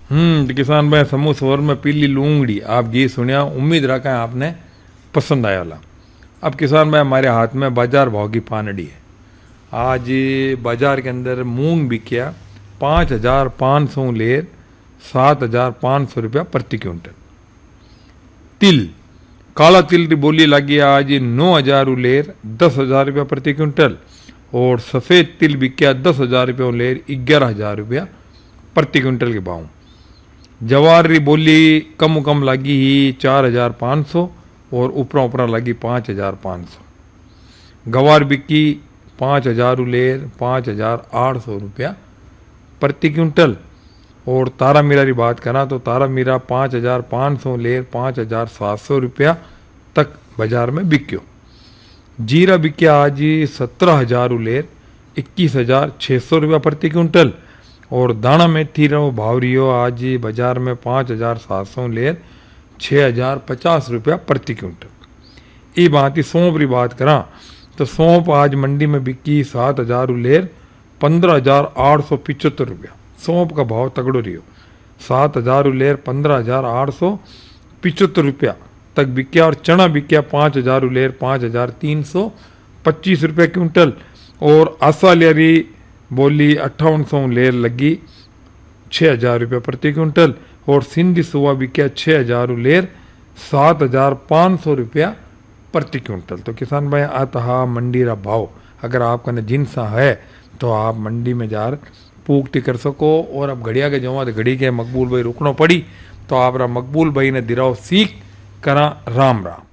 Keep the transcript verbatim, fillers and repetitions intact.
हम्म तो किसान भाई समूह स्वर में पीली लूंगड़ी आप गीत सुनिया, उम्मीद रखा है आपने पसंद आया वाला। अब किसान भाई हमारे हाथ में बाजार भाव की पानडी है। आज बाजार के अंदर मूंग बिकिया पाँच हजार पाँच सौ लेर सात हजार पाँच सौ रुपया प्रति क्विंटल। तिल काला तिल की बोली लगी आज नौ हजार लेर दस हजार रुपया प्रति क्विंटल, और सफ़ेद तिल बिकिया दस हजार रुपये लेर ग्यारह हजार रुपया प्रति क्विंटल के भाव। जवार री बोली कम कम लगी ही चार हजार पाँच सौ और ऊपरा ऊपरा लगी पाँच हजार पाँच सौ। गवार बिकी पाँच हजार लेर पाँच हजार आठ सौ रुपया प्रति क्विंटल, और तारा मीरा की बात करा तो तारा मीरा पाँच हजार पाँच सौ लेर पाँच हजार सात सौ रुपया तक बाजार में बिक्यो। जीरा बिकिया आज सत्रह हजार लेर इक्कीस हजार छः सौ रुपया प्रति क्विंटल, और दाना मेथी रो भाव रियो आज बाजार में पाँच हजार सात सौ लेर छः हजार पचास रुपया प्रति क्विंटल। ये बात ही सौंप की बात करा तो सौंप आज मंडी में बिकी सात हजार लेर पंद्रह हजार आठ सौ पिचहत्तर रुपया। सौंप का भाव तगड़ो रियो, सात हजार लेर पंद्रह हजार आठ सौ पिचहत्तर रुपया तक बिकिया। और चना बिकिया पाँच हजार लेर पाँच हजार तीन सौ पच्चीस रुपये क्विंटल, और आसालियारी बोली अट्ठावन सौ लेर लगी छः हजार रुपये प्रति क्विंटल, और सिंधी सुवा बिकिया छः हजार लेर सात हजार पाँच सौ रुपया प्रति क्विंटल। तो किसान भाई आता मंडी रा भाव, अगर आपका न जिनसा है तो आप मंडी में जार पूगटी कर सको। और अब घड़िया के जमा तो घड़ी के मकबूल भाई रुकना पड़ी, तो आप रा मकबूल भाई ने दिराओ सीख करा। राम राम।